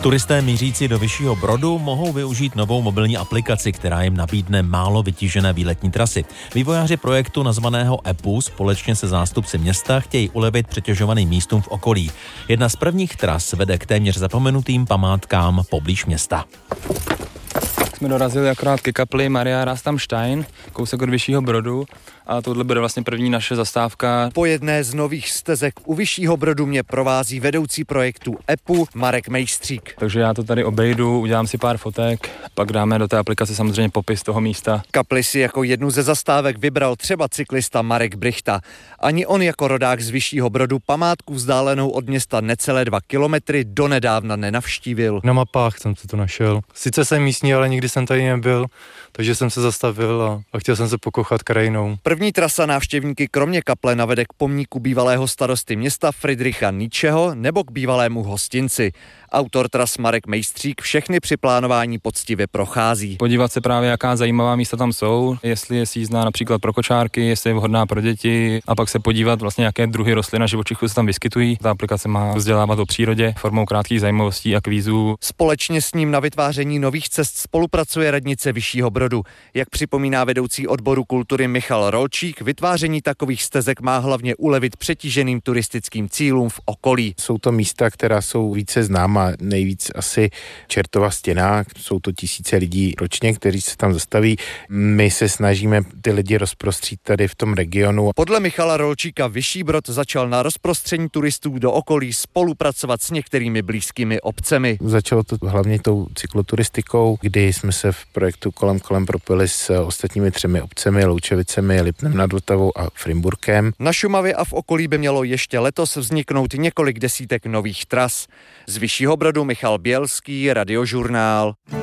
Turisté mířící do Vyššího Brodu mohou využít novou mobilní aplikaci, která jim nabídne málo vytížené výletní trasy. Vývojáři projektu nazvaného EPU společně se zástupci města chtějí ulevit přetěžovaným místům v okolí. Jedna z prvních tras vede k téměř zapomenutým památkám poblíž města. Jsme dorazili akorát ke kapli Maria Rastamstein, kousek od Vyššího Brodu, a tohle bude vlastně první naše zastávka. Po jedné z nových stezek u Vyššího Brodu mě provází vedoucí projektu EPU Marek Mejstřík. Takže já to tady obejdu, udělám si pár fotek, pak dáme do té aplikace samozřejmě popis toho místa. Kapli si jako jednu ze zastávek vybral třeba cyklista Marek Brichta. Ani on jako rodák z Vyššího Brodu památku vzdálenou od města necelé 2 kilometry donedávna nenavštívil. Na mapách jsem to našel. Sice jsem místní, ale nikdy jsem tady nebyl, takže jsem se zastavil a chtěl jsem se pokochat krajinou. První trasa návštěvníky kromě kaple navede k pomníku bývalého starosty města Friedricha Nietzscheho nebo k bývalému hostinci. Autor tras Marek Mejstřík všechny při plánování poctivě prochází. Podívat se právě, jaká zajímavá místa tam jsou, jestli je sjízdná například pro kočárky, jestli je vhodná pro děti, a pak se podívat vlastně, jaké druhy rostlin a živočichů se tam vyskytují. Ta aplikace má vzdělávat o přírodě formou krátkých zajímavostí a kvízů. Společně s ním na vytváření nových cest spolupracuje radnice Vyššího Brodu. Jak připomíná vedoucí odboru kultury Michal Rolčík, vytváření takových stezek má hlavně ulevit přetíženým turistickým cílům v okolí. Jsou to místa, která jsou více známá, nejvíc asi Čertova stěna, jsou to tisíce lidí ročně, kteří se tam zastaví. My se snažíme ty lidi rozprostřít tady v tom regionu. Podle Michala Rolčíka Vyšší Brod začal na rozprostření turistů do okolí spolupracovat s některými blízkými obcemi. Začalo to hlavně tou cykloturistikou, kdy jsme se v projektu kolem propojili s ostatními 3 obcemi, Loučevicemi, Lipnem nad Vltavou a Frimburkem. Na Šumavě a v okolí by mělo ještě letos vzniknout několik desítek nových tras. Z Vyššího Brodu Michal Bělský, Radiožurnál.